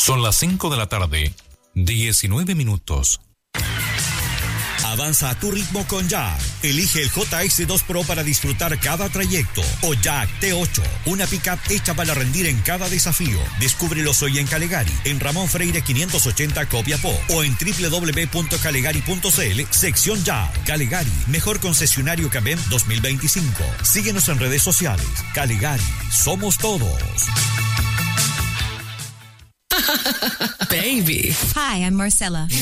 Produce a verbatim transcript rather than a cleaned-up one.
Son las cinco de la tarde, diecinueve minutos. Avanza a tu ritmo con Jack. Elige el J S dos Pro para disfrutar cada trayecto. O Jack T ocho, una pickup hecha para rendir en cada desafío. Descúbrelos hoy en Calegari, en Ramón Freire quinientos ochenta Copiapó, o en doble u doble u doble u punto calegari punto c l, sección Jack. Calegari, mejor concesionario C A B E M dos mil veinticinco. Síguenos en redes sociales. Calegari, somos todos. Baby. Hi, I'm Marcella.